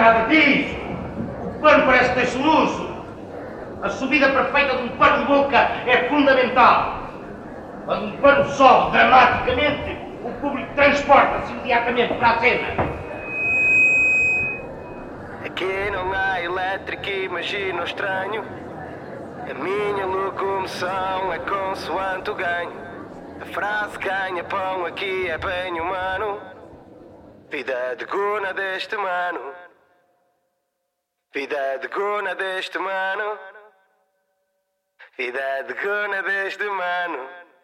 nada disso. O pano parece ter soluço. A subida perfeita de um pano de boca é fundamental. Quando um pano sobe dramaticamente, o público transporta-se imediatamente para a cena. Aqui não há elétrica, imagina o estranho. A minha locomoção é consoante o ganho. A frase ganha pão aqui é bem humano. Vida de guna deste mano. Vida de guna deste mano. Vida de guna deste mano.